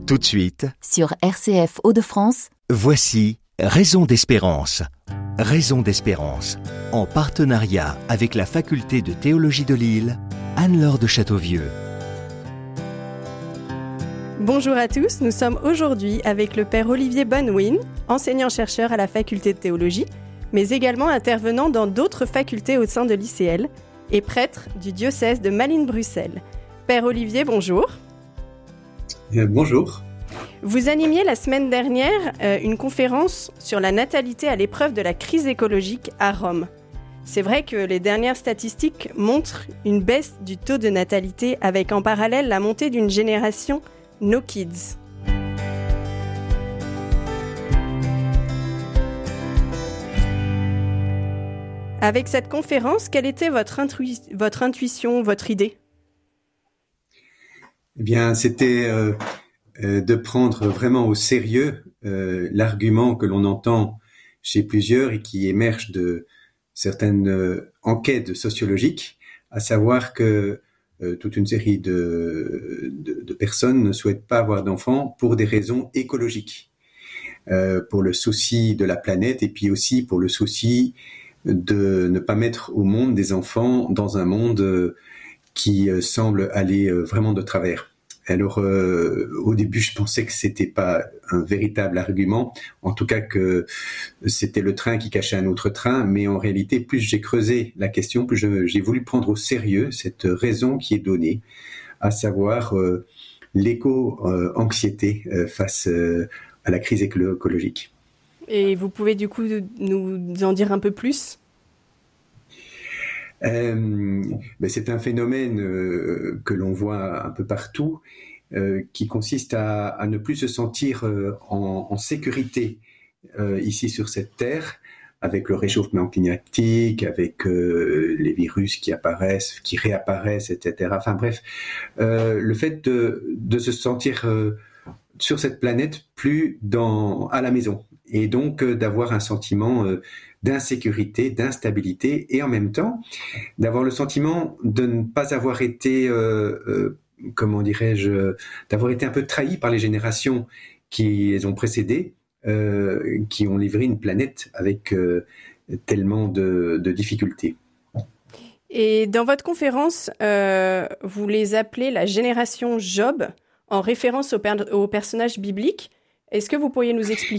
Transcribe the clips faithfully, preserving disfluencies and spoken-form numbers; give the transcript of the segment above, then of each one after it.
Tout de suite, sur R C F Hauts-de-France, voici Raison d'espérance. Raison d'espérance, en partenariat avec la Faculté de théologie de Lille, Anne-Laure de Châteauvieux. Bonjour à tous, nous sommes aujourd'hui avec le Père Olivier Bonwin, enseignant-chercheur à la Faculté de théologie, mais également intervenant dans d'autres facultés au sein de l'I C L et prêtre du diocèse de Malines-Bruxelles. Père Olivier, bonjour. Euh, bonjour. Vous animiez la semaine dernière euh, une conférence sur la natalité à l'épreuve de la crise écologique à Rome. C'est vrai que les dernières statistiques montrent une baisse du taux de natalité avec en parallèle la montée d'une génération No Kids. Avec cette conférence, quelle était votre, intui- votre intuition, votre idée ? Eh bien, c'était euh, euh, de prendre vraiment au sérieux euh, l'argument que l'on entend chez plusieurs et qui émerge de certaines euh, enquêtes sociologiques, à savoir que euh, toute une série de, de, de personnes ne souhaitent pas avoir d'enfants pour des raisons écologiques, euh, pour le souci de la planète et puis aussi pour le souci de ne pas mettre au monde des enfants dans un monde euh, qui euh, semble aller euh, vraiment de travers. Alors, euh, au début, je pensais que c'était pas un véritable argument, en tout cas que c'était le train qui cachait un autre train, mais en réalité, plus j'ai creusé la question, plus je, j'ai voulu prendre au sérieux cette raison qui est donnée, à savoir euh, l'éco-anxiété euh, face euh, à la crise écologique. Et vous pouvez du coup nous en dire un peu plus ? Euh, ben c'est un phénomène euh, que l'on voit un peu partout, euh, qui consiste à, à ne plus se sentir euh, en, en sécurité euh, ici sur cette terre, avec le réchauffement climatique, avec euh, les virus qui apparaissent, qui réapparaissent, et cetera. Enfin bref, euh, le fait de, de se sentir euh, sur cette planète plus dans, à la maison, et donc euh, d'avoir un sentiment euh, d'insécurité, d'instabilité, et en même temps d'avoir le sentiment de ne pas avoir été, euh, euh, comment dirais-je, d'avoir été un peu trahi par les générations qui les ont précédées, euh, qui ont livré une planète avec euh, tellement de, de difficultés. Et dans votre conférence, euh, vous les appelez la génération Job, en référence au, per- au personnage biblique. Est-ce que vous pourriez nous expliquer ?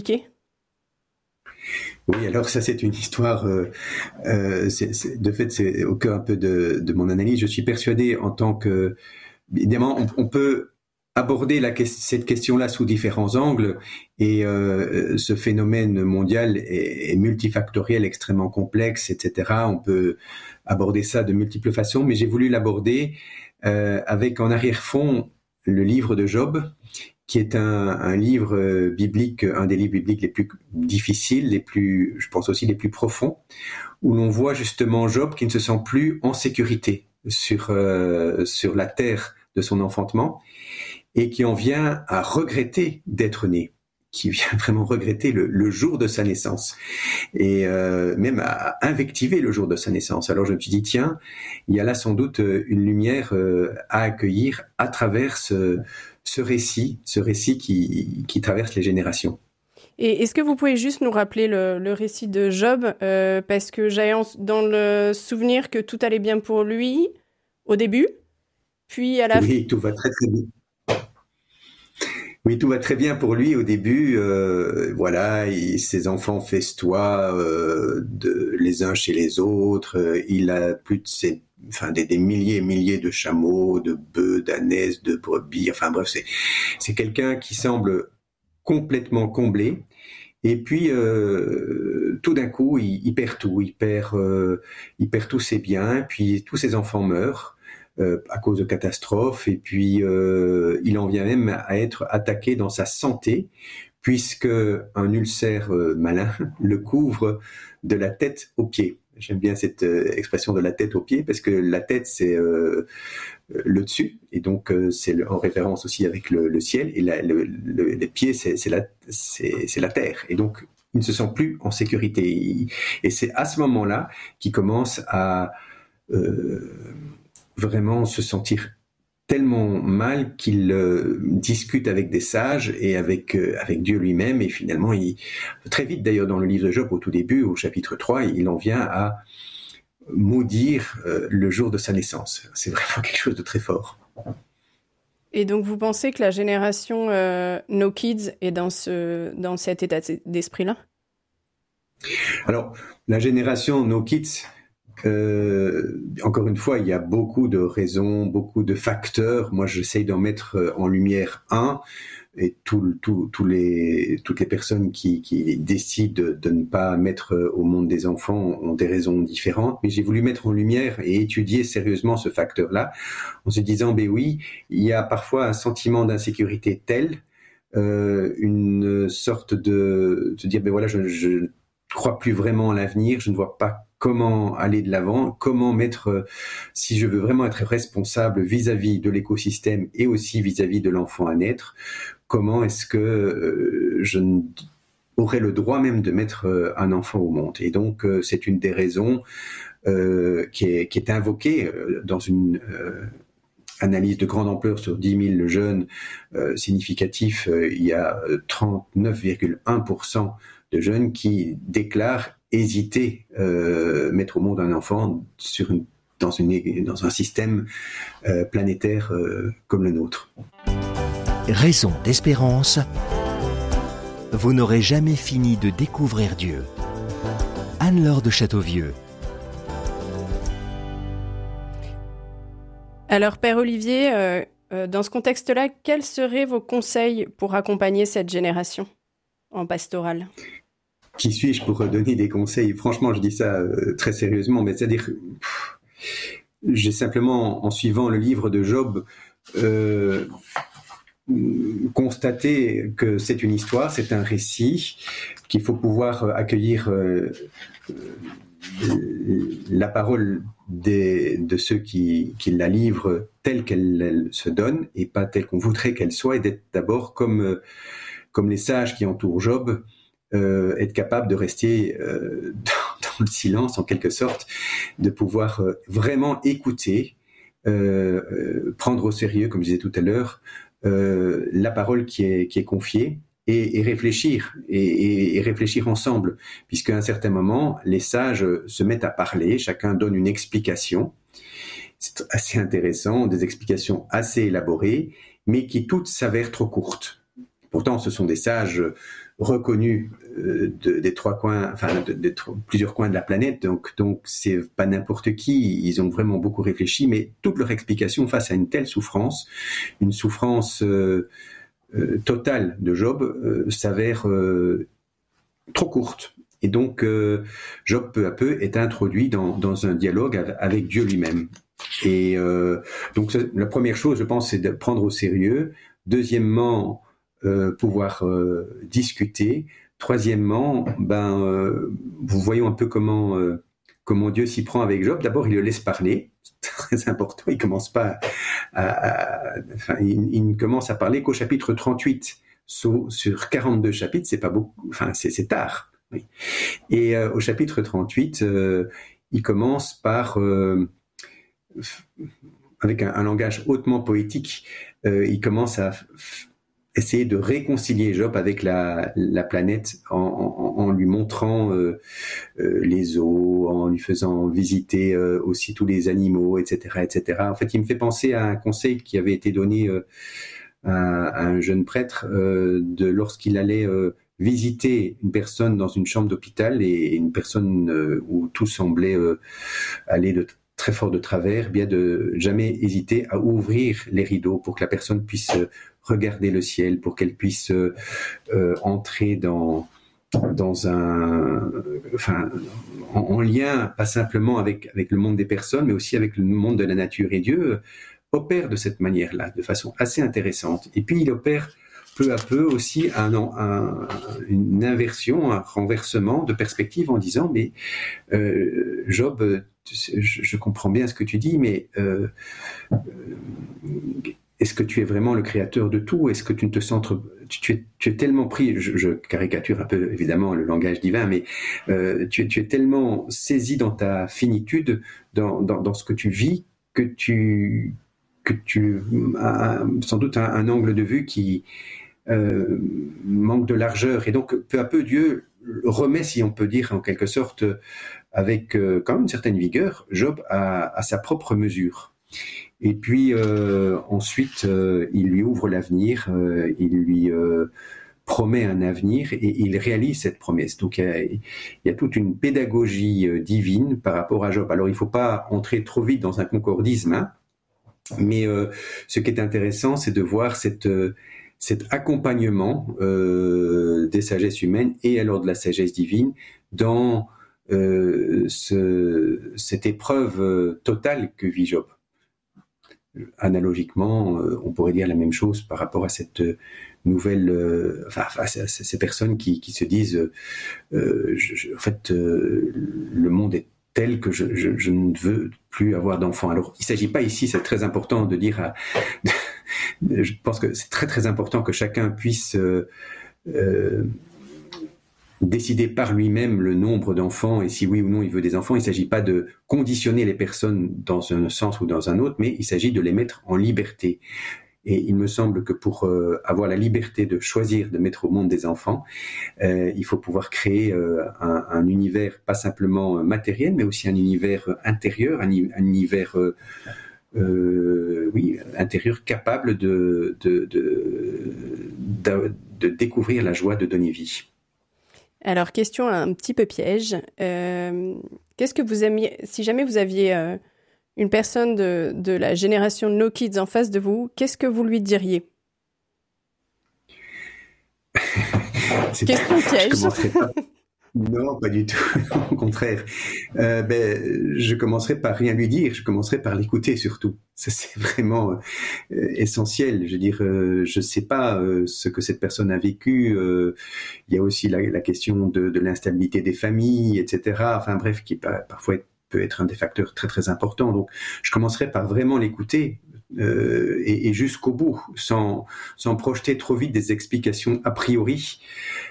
Oui, alors ça c'est une histoire, euh, euh, c'est, c'est, de fait c'est au cœur un peu de, de mon analyse. Je suis persuadé en tant que, évidemment on, on peut aborder la, cette question-là sous différents angles et euh, ce phénomène mondial est, est multifactoriel, extrêmement complexe, et cetera. On peut aborder ça de multiples façons, mais j'ai voulu l'aborder euh, avec en arrière-fond le livre de Job, qui est un, un livre biblique, un des livres bibliques les plus difficiles, les plus, je pense aussi les plus profonds, où l'on voit justement Job qui ne se sent plus en sécurité sur euh, sur la terre de son enfantement et qui en vient à regretter d'être né, qui vient vraiment regretter le, le jour de sa naissance et euh, même à invectiver le jour de sa naissance. Alors je me suis dit tiens, il y a là sans doute une lumière euh, à accueillir à travers ce ce récit, ce récit qui, qui traverse les générations. Et est-ce que vous pouvez juste nous rappeler le, le récit de Job, euh, parce que j'avais en, dans le souvenir que tout allait bien pour lui au début, puis à la fin... Oui, tout va très très bien. Oui, tout va très bien pour lui au début. Euh, voilà, il, ses enfants festoient euh, de, les uns chez les autres. Il a plus de ses, enfin des, des milliers et milliers de chameaux, de bœufs, d'ânesses, de brebis. Enfin bref, c'est c'est quelqu'un qui semble complètement comblé. Et puis euh, tout d'un coup, il, il perd tout. Il perd, euh, il perd tous ses biens. Puis tous ses enfants meurent. Euh, à cause de catastrophes, et puis euh, il en vient même à être attaqué dans sa santé, puisque un ulcère euh, malin le couvre de la tête aux pieds. J'aime bien cette euh, expression de la tête aux pieds, parce que la tête c'est euh, le dessus, et donc euh, c'est le, en référence aussi avec le, le ciel, et la, le, le, les pieds c'est, c'est, la, c'est, c'est la terre, et donc il ne se sent plus en sécurité. Et c'est à ce moment-là qu'il commence à euh, vraiment se sentir tellement mal qu'il euh, discute avec des sages et avec, euh, avec Dieu lui-même. Et finalement, il, très vite d'ailleurs dans le livre de Job, au tout début, au chapitre trois, il en vient à maudire euh, le jour de sa naissance. C'est vraiment quelque chose de très fort. Et donc, vous pensez que la génération euh, No Kids est dans, ce, dans cet état d'esprit-là ? Alors, la génération No Kids, euh, encore une fois, il y a beaucoup de raisons, beaucoup de facteurs. Moi, j'essaye d'en mettre en lumière un, et tout, tout, tous les, toutes les personnes qui, qui décident de, de ne pas mettre au monde des enfants ont des raisons différentes. Mais j'ai voulu mettre en lumière et étudier sérieusement ce facteur-là, en se disant, ben oui, il y a parfois un sentiment d'insécurité tel, euh, une sorte de, de dire, ben voilà, je, je crois plus vraiment à l'avenir, je ne vois pas comment aller de l'avant, comment mettre, euh, si je veux vraiment être responsable vis-à-vis de l'écosystème et aussi vis-à-vis de l'enfant à naître, comment est-ce que euh, je aurais le droit même de mettre euh, un enfant au monde. Et donc, euh, c'est une des raisons euh, qui, est, qui est invoquée euh, dans une euh, analyse de grande ampleur sur dix mille jeunes euh, significatifs. Euh, il y a trente-neuf virgule un pour cent de jeunes qui déclarent hésiter euh, mettre au monde un enfant sur une, dans, une, dans un système euh, planétaire euh, comme le nôtre. Raison d'espérance. Vous n'aurez jamais fini de découvrir Dieu. Anne-Laure de Châteauvieux. Alors, Père Olivier, euh, euh, dans ce contexte-là, quels seraient vos conseils pour accompagner cette génération en pastoral ? Qui suis-je pour donner des conseils ? Franchement, je dis ça euh, très sérieusement, mais c'est-à-dire, pff, j'ai simplement, en suivant le livre de Job, euh, constaté que c'est une histoire, c'est un récit, qu'il faut pouvoir accueillir euh, la parole des, de ceux qui, qui la livrent telle qu'elle se donne et pas telle qu'on voudrait qu'elle soit, et d'être d'abord comme, comme les sages qui entourent Job, Euh, être capable de rester euh, dans, dans le silence en quelque sorte, de pouvoir euh, vraiment écouter, euh, euh, prendre au sérieux, comme je disais tout à l'heure, euh, la parole qui est, qui est confiée et, et réfléchir, et, et, et réfléchir ensemble, puisqu'à un certain moment, les sages se mettent à parler, chacun donne une explication, c'est assez intéressant, des explications assez élaborées, mais qui toutes s'avèrent trop courtes. Pourtant, ce sont des sages reconnus euh, de, des trois coins, enfin de, de, de plusieurs coins de la planète, donc donc c'est pas n'importe qui. Ils ont vraiment beaucoup réfléchi, mais toute leur explication face à une telle souffrance, une souffrance euh, euh, totale de Job, euh, s'avère euh, trop courte. Et donc euh, Job peu à peu est introduit dans dans un dialogue avec Dieu lui-même. Et euh, donc la première chose, je pense, c'est de prendre au sérieux. Deuxièmement, Euh, pouvoir euh, discuter. Troisièmement, ben, euh, vous voyez un peu comment, euh, comment Dieu s'y prend avec Job. D'abord, il le laisse parler, c'est très important. Il commence pas à, à, à enfin, il, il ne commence à parler qu'au chapitre trente-huit. Sur, sur quarante-deux chapitres, c'est pas beaucoup, enfin, c'est, c'est tard. Oui. Et euh, au chapitre trente-huit, euh, il commence par, euh, avec un, un langage hautement poétique, euh, il commence à f- essayer de réconcilier Job avec la, la planète en, en, en lui montrant euh, euh, les eaux, en lui faisant visiter euh, aussi tous les animaux, et cetera, et cetera. En fait, il me fait penser à un conseil qui avait été donné euh, à, à un jeune prêtre euh, de lorsqu'il allait euh, visiter une personne dans une chambre d'hôpital, et une personne euh, où tout semblait euh, aller de très fort de travers, bien de jamais hésiter à ouvrir les rideaux pour que la personne puisse regarder le ciel, pour qu'elle puisse euh, euh, entrer dans dans un, enfin, en, en lien pas simplement avec avec le monde des personnes, mais aussi avec le monde de la nature. Et Dieu opère de cette manière-là, de façon assez intéressante. Et puis il opère peu à peu aussi un, un, une inversion, un renversement de perspective en disant, mais euh, Job, je, je comprends bien ce que tu dis, mais euh, est-ce que tu es vraiment le créateur de tout ? Est-ce que tu ne te centres, tu, tu, es, tu es tellement pris, je, je caricature un peu évidemment le langage divin, mais euh, tu, tu es tellement saisi dans ta finitude, dans, dans, dans ce que tu vis, que tu que tu as sans doute un, un angle de vue qui euh, manque de largeur. Et donc, peu à peu, Dieu remet, si on peut dire en quelque sorte, avec euh, quand même une certaine vigueur, Job à, à sa propre mesure. Et puis euh, ensuite, euh, il lui ouvre l'avenir, euh, il lui euh, promet un avenir et il réalise cette promesse. Donc il y a, il y a toute une pédagogie euh, divine par rapport à Job. Alors il ne faut pas entrer trop vite dans un concordisme, hein, mais euh, ce qui est intéressant, c'est de voir cette, euh, cet accompagnement euh, des sagesses humaines et alors de la sagesse divine dans euh, ce, cette épreuve euh, totale que vit Job. Analogiquement, euh, on pourrait dire la même chose par rapport à cette nouvelle, euh, enfin, à ces personnes qui, qui se disent, euh, je, je, en fait, euh, le monde est tel que je, je, je ne veux plus avoir d'enfants. Alors, il ne s'agit pas ici, c'est très important de dire, à, je pense que c'est très très important que chacun puisse euh, euh, décider par lui-même le nombre d'enfants et si oui ou non il veut des enfants. Il ne s'agit pas de conditionner les personnes dans un sens ou dans un autre, mais il s'agit de les mettre en liberté. Et il me semble que pour euh, avoir la liberté de choisir de mettre au monde des enfants, euh, il faut pouvoir créer euh, un, un univers pas simplement matériel, mais aussi un univers intérieur, un, un univers euh, euh, oui, intérieur capable de, de, de, de, de découvrir la joie de donner vie. Alors, question un petit peu piège. Euh, qu'est-ce que vous aimiez, si jamais vous aviez euh, une personne de, de la génération No Kids en face de vous, qu'est-ce que vous lui diriez? Question piège. Non, pas du tout. Au contraire. Euh, ben, je commencerai par rien lui dire. Je commencerai par l'écouter surtout. Ça, c'est vraiment euh, essentiel. Je veux dire, euh, je sais pas euh, ce que cette personne a vécu. Euh, il y a aussi la, la question de, de l'instabilité des familles, et cetera. Enfin bref, qui parfois peut être un des facteurs très très importants. Donc, je commencerai par vraiment l'écouter. Euh, et, et jusqu'au bout, sans, sans projeter trop vite des explications a priori.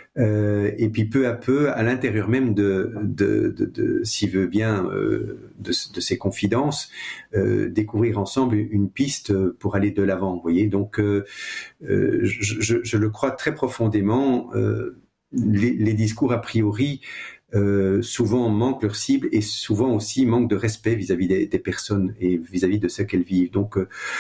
Euh, et puis peu à peu, à l'intérieur même de, de, de, de s'il veut bien, euh, de, de ces confidences, euh, découvrir ensemble une piste pour aller de l'avant. Vous voyez, donc euh, euh, je, je, je le crois très profondément. Euh, les, les discours a priori euh, souvent manquent leur cible et souvent aussi manquent de respect vis-à-vis des, des personnes et vis-à-vis de ce qu'elles vivent. Donc,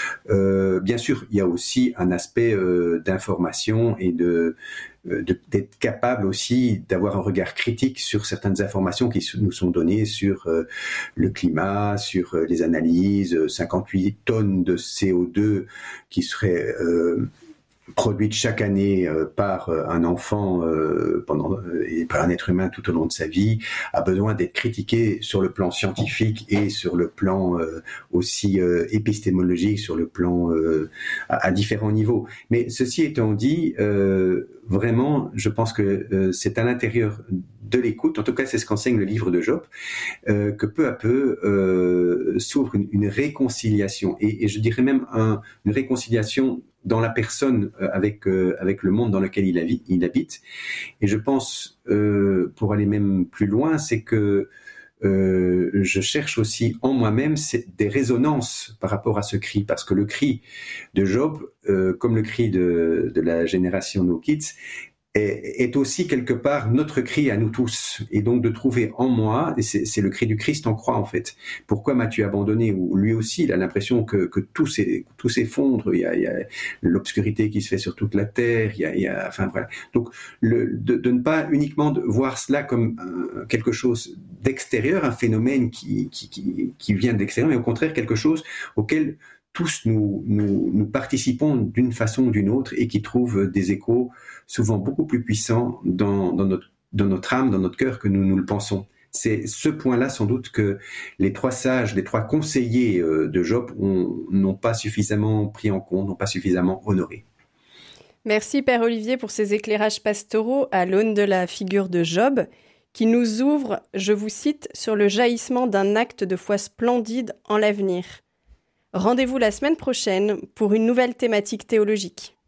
euh, bien sûr, il y a aussi un aspect euh, d'information et de De, d'être capable aussi d'avoir un regard critique sur certaines informations qui nous sont données sur euh, le climat, sur euh, les analyses, cinquante-huit tonnes de C O deux qui seraient euh, produites chaque année euh, par euh, un enfant euh, pendant, euh, et par un être humain tout au long de sa vie, a besoin d'être critiqué sur le plan scientifique et sur le plan euh, aussi euh, épistémologique, sur le plan euh, à, à différents niveaux. Mais ceci étant dit, euh, vraiment, je pense que euh, c'est à l'intérieur de l'écoute, en tout cas c'est ce qu'enseigne le livre de Job, euh, que peu à peu euh, s'ouvre une, une réconciliation, et, et je dirais même un, une réconciliation dans la personne euh, avec, euh, avec le monde dans lequel il, avi- il habite. Et je pense, euh, pour aller même plus loin, c'est que euh, je cherche aussi en moi-même des résonances par rapport à ce cri, parce que le cri de Job, euh, comme le cri de, de la génération No Kids, est, est aussi quelque part notre cri à nous tous, et donc de trouver en moi, et c'est, c'est le cri du Christ en croix en fait, pourquoi m'as-tu abandonné, où lui aussi il a l'impression que, que tout, s'est, tout s'effondre, il y, a, il y a l'obscurité qui se fait sur toute la terre, il y a, il y a enfin voilà, donc le, de, de ne pas uniquement voir cela comme euh, quelque chose d'extérieur, un phénomène qui, qui, qui, qui vient de l'extérieur, mais au contraire quelque chose auquel tous nous, nous, nous participons d'une façon ou d'une autre et qui trouve des échos souvent beaucoup plus puissants dans, dans, notre, dans notre âme, dans notre cœur que nous, nous le pensons. C'est ce point-là sans doute que les trois sages, les trois conseillers de Job ont, n'ont pas suffisamment pris en compte, n'ont pas suffisamment honoré. Merci Père Olivier pour ces éclairages pastoraux à l'aune de la figure de Job, qui nous ouvre, je vous cite, sur le jaillissement d'un acte de foi splendide en l'avenir. Rendez-vous la semaine prochaine pour une nouvelle thématique théologique.